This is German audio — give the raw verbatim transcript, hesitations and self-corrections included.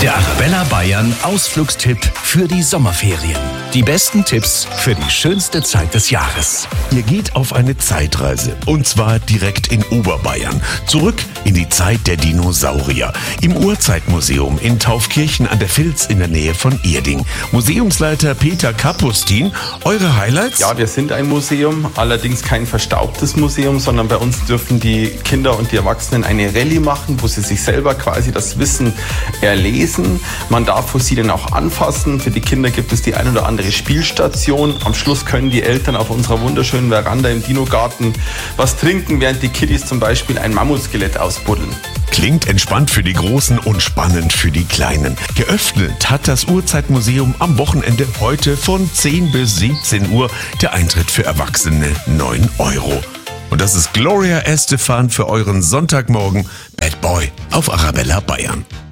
Der Arabella Bayern Ausflugstipp für die Sommerferien. Die besten Tipps für die schönste Zeit des Jahres. Ihr geht auf eine Zeitreise und zwar direkt in Oberbayern. Zurück in die Zeit der Dinosaurier. Im Urzeitmuseum in Taufkirchen an der Vils in der Nähe von Erding. Museumsleiter Peter Kapustin, eure Highlights? Ja, wir sind ein Museum, allerdings kein verstaubtes Museum, sondern bei uns dürfen die Kinder und die Erwachsenen eine Rallye machen, wo sie sich selber quasi das Wissen erlesen. Man darf Fossilien auch anfassen. Für die Kinder gibt es die ein oder andere Spielstation. Am Schluss können die Eltern auf unserer wunderschönen Veranda im Dinogarten was trinken, während die Kiddies zum Beispiel ein Mammutskelett ausbuddeln. Klingt entspannt für die Großen und spannend für die Kleinen. Geöffnet hat das Urzeitmuseum am Wochenende heute von zehn bis siebzehn Uhr. Der Eintritt für Erwachsene neun Euro. Und das ist Gloria Estefan für euren Sonntagmorgen Bad Boy auf Arabella Bayern.